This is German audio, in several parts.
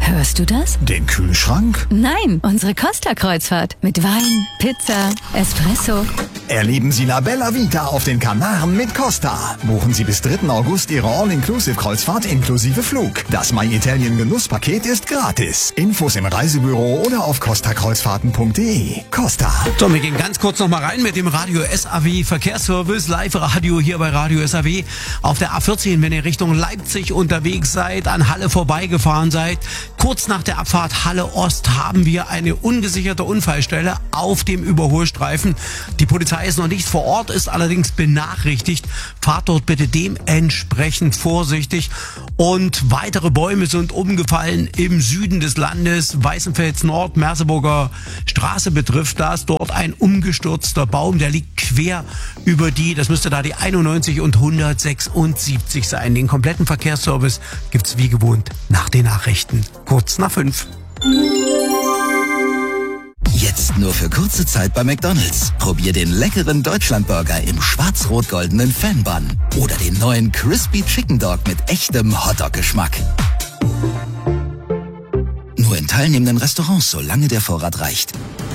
Hörst du das? Den Kühlschrank? Nein, unsere Costa-Kreuzfahrt. Mit Wein, Pizza, Espresso. Erleben Sie La Bella Vita auf den Kanaren mit Costa. Buchen Sie bis 3. August Ihre All-Inclusive-Kreuzfahrt inklusive Flug. Das My Italien Genusspaket ist gratis. Infos im Reisebüro oder auf costakreuzfahrten.de. Costa. So, wir gehen ganz kurz noch mal rein mit dem Radio SAW Verkehrsservice. Live-Radio hier bei Radio SAW. Auf der A14, wenn ihr Richtung Leipzig unterwegs seid, an Halle vorbeigefahren seid. Kurz nach der Abfahrt Halle Ost haben wir eine ungesicherte Unfallstelle auf dem Überholstreifen. Die Polizei ist noch nicht vor Ort, ist allerdings benachrichtigt. Fahrt dort bitte dementsprechend vorsichtig. Und weitere Bäume sind umgefallen im Süden des Landes. Weißenfels Nord, Merseburger Straße betrifft das. Dort ein umgestürzter Baum, der liegt quer über das müsste da die 91 und 176 sein. Den kompletten Verkehrsservice gibt's wie gewohnt nach den Nachrichten. Kurz nach 5. Jetzt nur für kurze Zeit bei McDonald's. Probier den leckeren Deutschlandburger im schwarz-rot-goldenen Fanbun. Oder den neuen Crispy Chicken Dog mit echtem Hotdog-Geschmack. Nur in teilnehmenden Restaurants, solange der Vorrat reicht.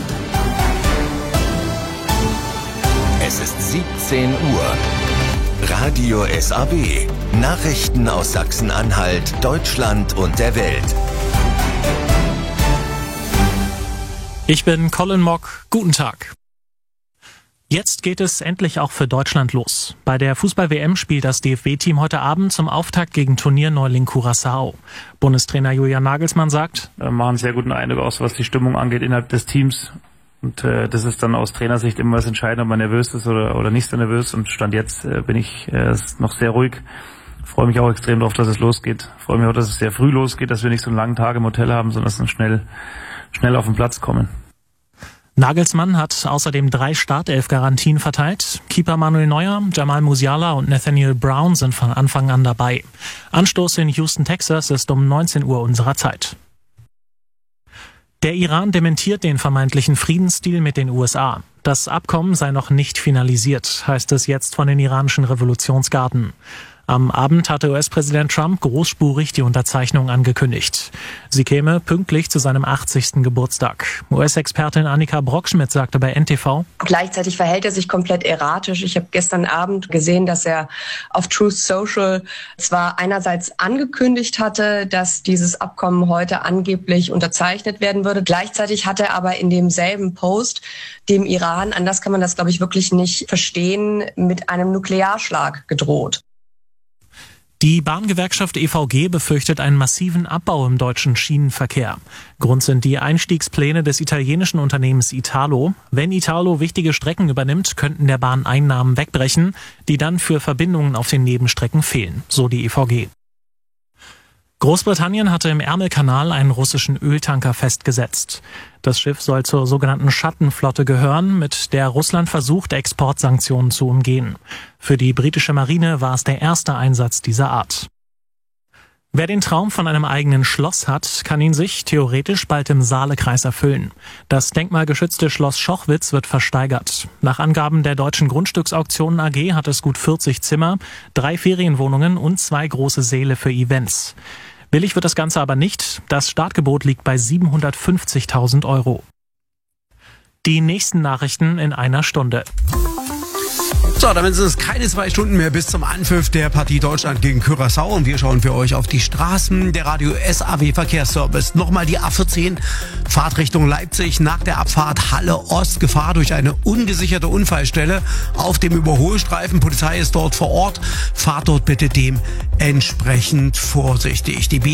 Es ist 17 Uhr. Radio SAW. Nachrichten aus Sachsen-Anhalt, Deutschland und der Welt. Ich bin Colin Mock. Guten Tag. Jetzt geht es endlich auch für Deutschland los. Bei der Fußball-WM spielt das DFB-Team heute Abend zum Auftakt gegen Turnierneuling Curaçao. Bundestrainer Julian Nagelsmann sagt: Wir machen einen sehr guten Eindruck aus, was die Stimmung angeht innerhalb des Teams. Und das ist dann aus Trainersicht immer das Entscheidende, ob man nervös ist oder nicht so nervös. Und Stand jetzt bin ich noch sehr ruhig. Freue mich auch extrem darauf, dass es losgeht. Freue mich auch, dass es sehr früh losgeht, dass wir nicht so einen langen Tag im Hotel haben, sondern dass wir schnell auf den Platz kommen. Nagelsmann hat außerdem 3 Startelf-Garantien verteilt. Keeper Manuel Neuer, Jamal Musiala und Nathaniel Brown sind von Anfang an dabei. Anstoß in Houston, Texas ist um 19 Uhr unserer Zeit. Der Iran dementiert den vermeintlichen Friedensdeal mit den USA. Das Abkommen sei noch nicht finalisiert, heißt es jetzt von den iranischen Revolutionsgarden. Am Abend hatte US-Präsident Trump großspurig die Unterzeichnung angekündigt. Sie käme pünktlich zu seinem 80. Geburtstag. US-Expertin Annika Brockschmidt sagte bei NTV: Gleichzeitig verhält er sich komplett erratisch. Ich habe gestern Abend gesehen, dass er auf Truth Social zwar einerseits angekündigt hatte, dass dieses Abkommen heute angeblich unterzeichnet werden würde. Gleichzeitig hat er aber in demselben Post dem Iran, anders kann man das, glaube ich, wirklich nicht verstehen, mit einem Nuklearschlag gedroht. Die Bahngewerkschaft EVG befürchtet einen massiven Abbau im deutschen Schienenverkehr. Grund sind die Einstiegspläne des italienischen Unternehmens Italo. Wenn Italo wichtige Strecken übernimmt, könnten der Bahn Einnahmen wegbrechen, die dann für Verbindungen auf den Nebenstrecken fehlen, so die EVG. Großbritannien hatte im Ärmelkanal einen russischen Öltanker festgesetzt. Das Schiff soll zur sogenannten Schattenflotte gehören, mit der Russland versucht, Exportsanktionen zu umgehen. Für die britische Marine war es der erste Einsatz dieser Art. Wer den Traum von einem eigenen Schloss hat, kann ihn sich theoretisch bald im Saalekreis erfüllen. Das denkmalgeschützte Schloss Schochwitz wird versteigert. Nach Angaben der Deutschen Grundstücksauktionen AG hat es gut 40 Zimmer, 3 Ferienwohnungen und 2 große Säle für Events. Billig wird das Ganze aber nicht. Das Startgebot liegt bei 750.000 €. Die nächsten Nachrichten in einer Stunde. So, damit sind es keine 2 Stunden mehr bis zum Anpfiff der Partie Deutschland gegen Curaçao und wir schauen für euch auf die Straßen. Der Radio SAW Verkehrsservice. Nochmal die A14, Fahrt Richtung Leipzig, nach der Abfahrt Halle Ost, Gefahr durch eine ungesicherte Unfallstelle auf dem Überholstreifen. Polizei ist dort vor Ort. Fahrt dort bitte dementsprechend vorsichtig. Die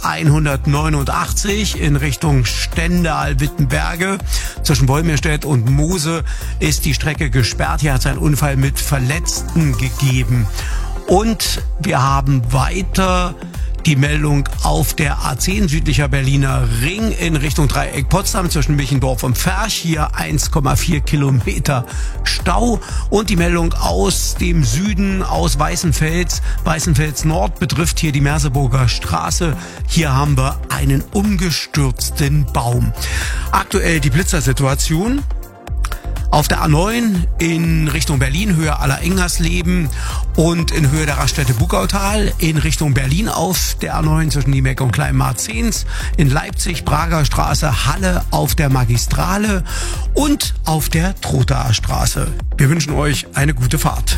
B189 in Richtung Stendal-Wittenberge zwischen Wolmirstedt und Mose ist die Strecke gesperrt. Hier hat es einen Unfall mit Verletzten gegeben. Und wir haben weiter die Meldung auf der A10 südlicher Berliner Ring in Richtung Dreieck Potsdam zwischen Michendorf und Ferch. Hier 1,4 Kilometer Stau. Und die Meldung aus dem Süden, aus Weißenfels. Weißenfels Nord betrifft hier die Merseburger Straße. Hier haben wir einen umgestürzten Baum. Aktuell die Blitzersituation. Auf der A9 in Richtung Berlin, Höhe Aller-Engersleben und in Höhe der Raststätte Bugautal in Richtung Berlin auf der A9 zwischen Niemeck und Kleinmarzens. In Leipzig, Prager Straße, Halle auf der Magistrale und auf der Trothaer Straße. Wir wünschen euch eine gute Fahrt.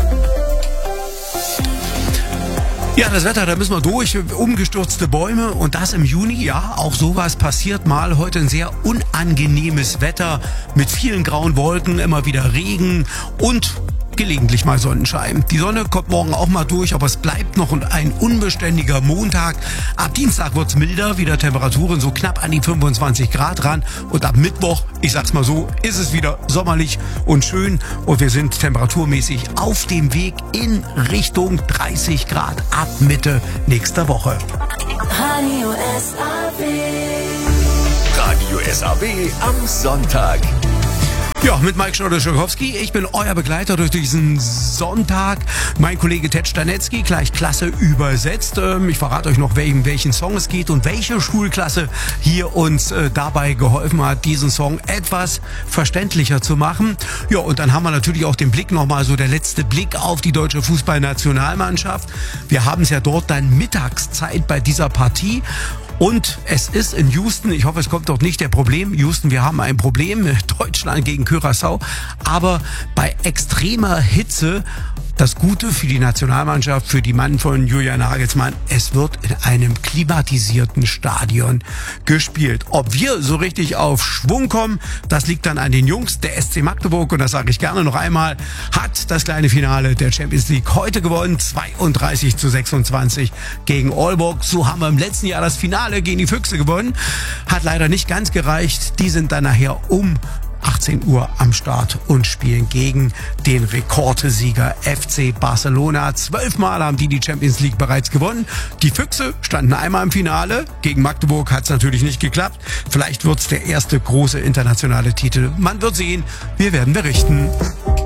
Ja, das Wetter, da müssen wir durch. Umgestürzte Bäume und das im Juni. Ja, auch sowas passiert mal. Heute ein sehr unangenehmes Wetter mit vielen grauen Wolken, immer wieder Regen und gelegentlich mal Sonnenschein. Die Sonne kommt morgen auch mal durch, aber es bleibt noch ein unbeständiger Montag. Ab Dienstag wird's milder, wieder Temperaturen so knapp an die 25 Grad ran. Und ab Mittwoch, ich sag's mal so, ist es wieder sommerlich und schön. Und wir sind temperaturmäßig auf dem Weg in Richtung 30 Grad ab Mitte nächster Woche. Radio SAW. Radio SAW am Sonntag. Ja, mit Mike Schroeder-Schokowski. Ich bin euer Begleiter durch diesen Sonntag. Mein Kollege Ted Stanetzky, gleich klasse übersetzt. Ich verrate euch noch, welchen Song es geht und welche Schulklasse hier uns dabei geholfen hat, diesen Song etwas verständlicher zu machen. Ja, und dann haben wir natürlich auch den Blick nochmal, so der letzte Blick auf die deutsche Fußballnationalmannschaft. Wir haben es ja dort dann Mittagszeit bei dieser Partie. Und es ist in Houston, ich hoffe, es kommt dort nicht der Problem. Houston, wir haben ein Problem, Deutschland gegen Curaçao. Aber bei extremer Hitze, das Gute für die Nationalmannschaft, für die Mann von Julian Nagelsmann, es wird in einem klimatisierten Stadion gespielt. Ob wir so richtig auf Schwung kommen, das liegt dann an den Jungs. Der SC Magdeburg, und das sage ich gerne noch einmal, hat das kleine Finale der Champions League heute gewonnen. 32-26 gegen Aalborg. So haben wir im letzten Jahr das Finale gegen die Füchse gewonnen. Hat leider nicht ganz gereicht. Die sind dann nachher um 18 Uhr am Start und spielen gegen den Rekordsieger FC Barcelona. 12 Mal haben die Champions League bereits gewonnen. Die Füchse standen einmal im Finale. Gegen Magdeburg hat es natürlich nicht geklappt. Vielleicht wird es der erste große internationale Titel. Man wird sehen. Wir werden berichten.